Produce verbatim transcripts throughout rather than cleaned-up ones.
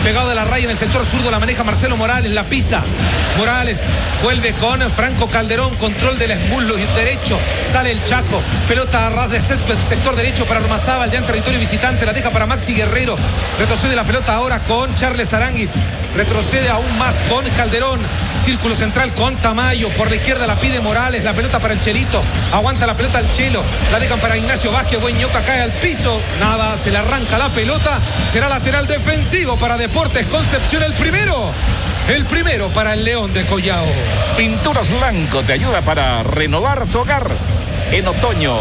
pegado de la raya en el sector zurdo, la maneja Marcelo Morales, la pisa. Morales vuelve con Franco Calderón, control del muslo derecho, sale el Chaco, pelota a ras de césped, sector derecho para Ormazábal, ya en territorio visitante, la deja para Maxi Guerrero, retrocede la pelota ahora con Charles Aranguis, retrocede aún más con Calderón, círculo central con Tamayo, por la izquierda la pide Morales, la pelota para el Chelito, aguanta la pelota el Chelo, la dejan para Ignacio Vázquez, buen ñoca, cae al piso, nada, se le arranca la pelota, será lateral defensivo para Deportes Concepción, el primero, el primero para el León de Collao. Pinturas Blanco te ayuda para renovar tu hogar en otoño.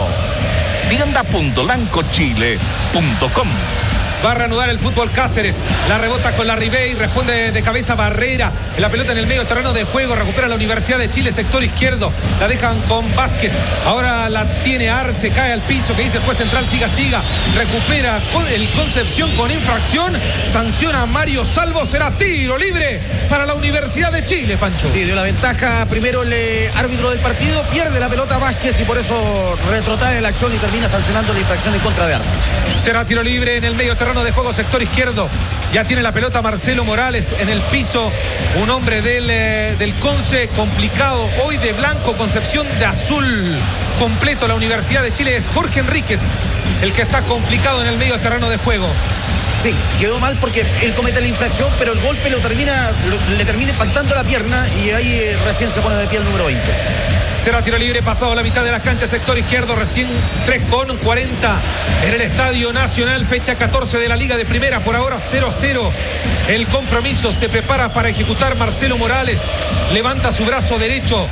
tienda punto blanco chile punto com. Va a reanudar el fútbol Cáceres. La rebota con la Ribey. Responde de cabeza Barrera. La pelota en el medio terreno de juego. Recupera la Universidad de Chile, sector izquierdo. La dejan con Vázquez. Ahora la tiene Arce. Cae al piso. Que dice el juez central. Siga, siga. Recupera con el Concepción con infracción. Sanciona a Mario Salvo. Será tiro libre para la Universidad de Chile, Pancho. Sí, dio la ventaja primero el eh, árbitro del partido. Pierde la pelota Vázquez y por eso retrotrae la acción y termina sancionando la infracción en contra de Arce. Será tiro libre en el medio terreno de juego, sector izquierdo. Ya tiene la pelota Marcelo Morales en el piso, un hombre del, eh, del Conce, complicado hoy de blanco, Concepción de azul completo. La Universidad de Chile es Jorge Enríquez el que está complicado en el medio terreno de juego. Sí, quedó mal porque él comete la infracción, pero el golpe lo termina, lo, le termina impactando la pierna y ahí eh, recién se pone de pie el número veinte. Será tiro libre pasado la mitad de la cancha, sector izquierdo, recién tres con cuarenta en el Estadio Nacional, fecha catorce de la Liga de Primera, por ahora cero a cero. El compromiso se prepara para ejecutar Marcelo Morales, levanta su brazo derecho,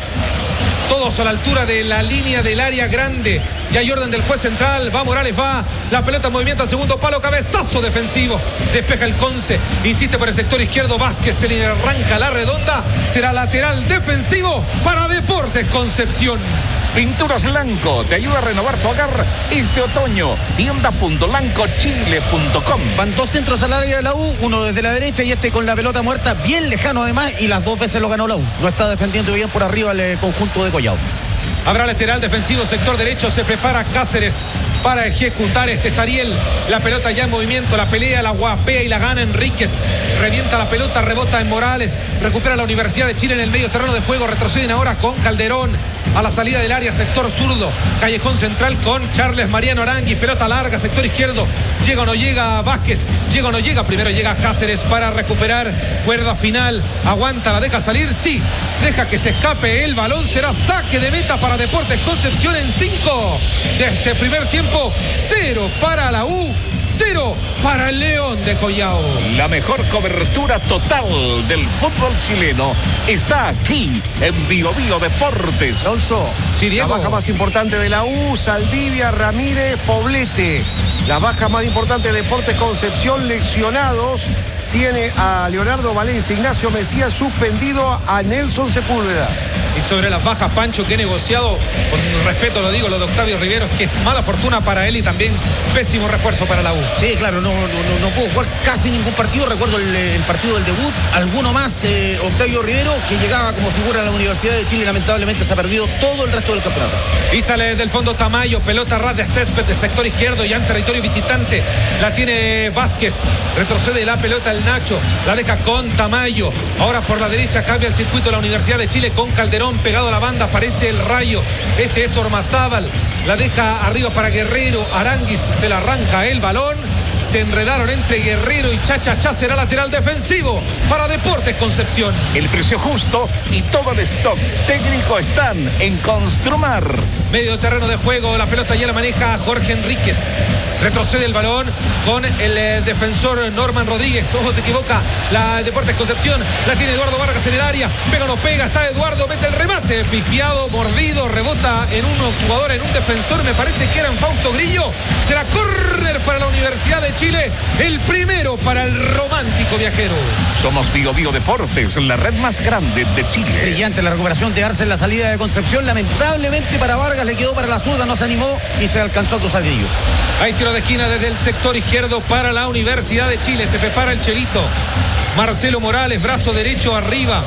todos a la altura de la línea del área grande. Ya hay orden del juez central, va Morales, va, la pelota en movimiento al segundo palo, cabezazo defensivo, despeja el Conce, insiste por el sector izquierdo, Vázquez se le arranca la redonda, será lateral defensivo para Deportes Concepción. Pinturas Blanco te ayuda a renovar tu hogar este otoño. tienda punto blanco chile punto com. Van dos centros al área de la U, uno desde la derecha y este con la pelota muerta, bien lejano además, y las dos veces lo ganó la U. Lo está defendiendo bien por arriba el conjunto de Collao. Habrá lateral defensivo, sector derecho, se prepara Cáceres para ejecutar este Sariel. La pelota ya en movimiento, la pelea, la guapea y la gana Enríquez. Revienta la pelota, rebota en Morales. Recupera la Universidad de Chile en el medio terreno de juego. Retroceden ahora con Calderón. A la salida del área, sector zurdo. Callejón central con Charles Mariano Aranguis. Pelota larga, sector izquierdo. Llega o no llega Vázquez. Llega o no llega. Primero llega Cáceres para recuperar. Cuerda final. Aguanta, la deja salir. Sí, deja que se escape el balón. Será saque de meta para Deportes Concepción en cinco de este primer tiempo. Cero para la U, cero para el León de Collao. La mejor cobertura total del fútbol chileno está aquí en Bio Bio Deportes. Alonso, sí, la baja más importante de la U, Saldivia, Ramírez, Poblete. La baja más importante de Deportes Concepción, lesionados. Tiene a Leonardo Valencia, Ignacio Mesías suspendido, a Nelson Sepúlveda. Y sobre las bajas, Pancho, que he negociado, con respeto lo digo, lo de Octavio Riveros, que es mala fortuna para él y también pésimo refuerzo para la U. Sí, claro, no, no, no pudo jugar casi ningún partido. Recuerdo el, el partido del debut, alguno más, eh, Octavio Rivero, que llegaba como figura a la Universidad de Chile, lamentablemente se ha perdido todo el resto del campeonato. Y sale desde el fondo Tamayo, pelota ras de césped de sector izquierdo, ya en territorio visitante, la tiene Vázquez, retrocede la pelota el Nacho, la deja con Tamayo, ahora por la derecha cambia el circuito de la Universidad de Chile con Calderón, pegado a la banda, aparece el Rayo, este es Ormazábal, la deja arriba para Guerrero, Aranguis se la arranca el balón, se enredaron entre Guerrero y Chachachá, será lateral defensivo para Deportes Concepción. El precio justo y todo el stock técnico están en Construmar. Medio terreno de juego, la pelota ya la maneja Jorge Enríquez. Retrocede el balón con el eh, defensor Norman Rodríguez. Ojo, se equivoca la Deportes Concepción. La tiene Eduardo Vargas en el área. Pega o no pega. Está Eduardo, mete el remate. Pifiado, mordido, rebota en un jugador, en un defensor. Me parece que era en Fausto Grillo. Será córner para la Universidad de Chile. El primero para el romántico viajero. Somos Bio Bio Deportes, la red más grande de Chile. Brillante la recuperación de Arce en la salida de Concepción. Lamentablemente para Vargas le quedó para la zurda, no se animó y se alcanzó a cruzar Grillo. Hay tiro de esquina desde el sector izquierdo para la Universidad de Chile. Se prepara el Chelito. Marcelo Morales, brazo derecho arriba.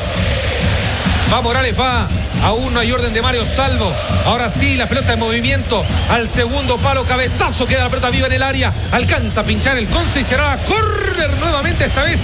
Va Morales, va. Aún no hay orden de Mario Salvo. Ahora sí, la pelota en movimiento. Al segundo palo, cabezazo. Queda la pelota viva en el área. Alcanza a pinchar el Conce y será córner nuevamente esta vez